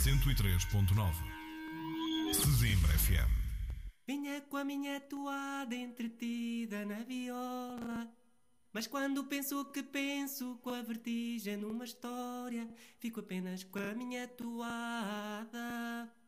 103.9 Sesimbra FM. Vinha com a minha toada entretida na viola, mas quando penso o que penso, com a vertigem numa história, fico apenas com a minha toada.